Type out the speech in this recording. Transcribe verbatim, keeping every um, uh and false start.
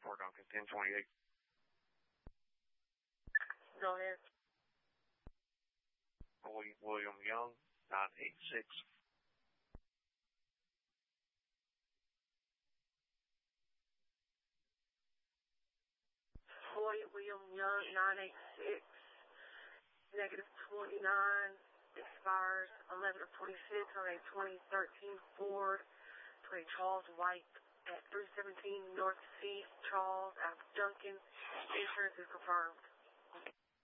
Fort Duncan, ten twenty-eight. Go ahead. William Young, nine eight six. Floyd William Young, nine eight six, negative twenty-nine, expires eleven of twenty-six on a twenty thirteen Ford to a Charles White at three seventeen North C. Charles out of Duncan. Insurance is confirmed.